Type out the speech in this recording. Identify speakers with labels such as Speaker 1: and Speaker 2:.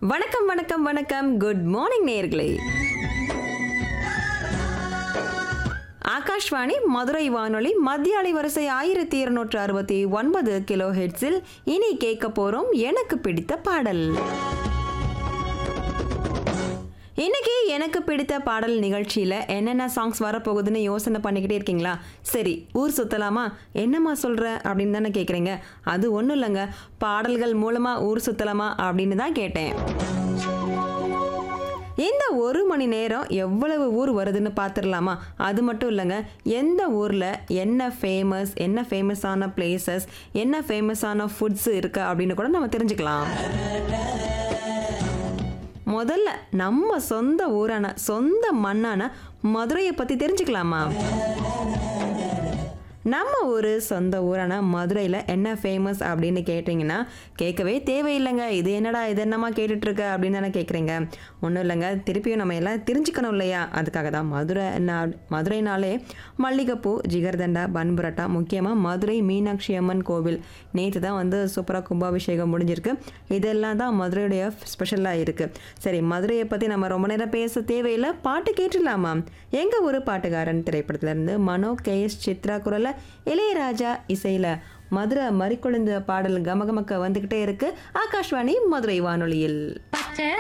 Speaker 1: வணக்கம் வணக்கம் வணக்கம். குட் மார்னிங் நேயர்களே. ஆகாஷ்வாணி மதுரை வானொலி மத்திய அலைவரிசை 1269 கிலோ ஹெர்ட்ஸில் இனி கேட்க போறோம் எனக்கு பிடித்த பாடல். இன்னைக்கு எனக்கு பிடித்த பாடல் நிகழ்ச்சியில் என்னென்ன சாங்ஸ் வரப்போகுதுன்னு யோசனை பண்ணிக்கிட்டே இருக்கீங்களா? சரி, ஊர் சுற்றலாமா? என்னம்மா சொல்கிற அப்படின்னு தானே கேட்குறீங்க. அது ஒன்றும் இல்லைங்க, பாடல்கள் மூலமாக ஊர் சுற்றலாமா அப்படின்னு தான் கேட்டேன். இந்த 1 மணி நேரம் எவ்வளவு ஊர் வருதுன்னு பார்த்துடலாமா? அது மட்டும் இல்லைங்க, எந்த ஊரில் என்ன ஃபேமஸான பிளேசஸ், என்ன ஃபேமஸான ஃபுட்ஸ் இருக்குது அப்படின்னு கூட நம்ம தெரிஞ்சுக்கலாம். முதல்ல நம்ம சொந்த ஊரான சொந்த மண்ணான மதுரையை பற்றி தெரிஞ்சுக்கலாமா? நம்ம ஊர் சொந்த ஊரான மதுரையில் என்ன ஃபேமஸ் அப்படின்னு கேட்டிங்கன்னா கேட்கவே தேவையில்லைங்க. இது என்னம்மா கேட்டுட்ருக்க அப்படின்னு தானே கேட்குறீங்க. ஒன்றும் இல்லைங்க, திருப்பியும் நம்ம எல்லாம் தெரிஞ்சுக்கணும் இல்லையா? அதுக்காக தான் மதுரைனாலே மல்லிகைப்பூ, ஜிகர்தண்டா, பன் புரோட்டா, முக்கியமாக மதுரை மீனாட்சி அம்மன் கோவில் நேற்று தான் சூப்பராக கும்பாபிஷேகம் முடிஞ்சிருக்கு. இதெல்லாம் தான் மதுரையுடைய ஸ்பெஷலாக இருக்குது. சரி, மதுரையை பற்றி நம்ம ரொம்ப நேரம் பேச தேவையில்லை, பாட்டு கேட்டுடலாமா? எங்கள் ஒரு பாட்டுக்காரன் திரைப்படத்திலேருந்து மனோ KS சித்ரா குரலை இளையராஜா இசையில மதுரை மறிக்கொழுந்த பாடல் கமகமக்க வந்துகிட்டே இருக்கு ஆகாஷ்வாணி மதுரை வானொலியில்.